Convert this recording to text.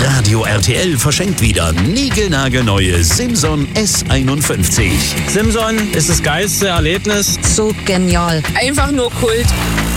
Radio RTL verschenkt wieder niegelnagelneue Simson S51. Simson ist das geilste Erlebnis. So genial. Einfach nur Kult.